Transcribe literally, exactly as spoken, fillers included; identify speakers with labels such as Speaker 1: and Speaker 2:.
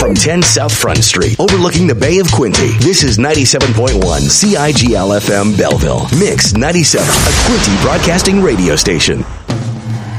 Speaker 1: From ten South Front Street, overlooking the Bay of Quinte, this is ninety-seven point one C I G L F M Belleville. Mix ninety-seven, a Quinte broadcasting radio station.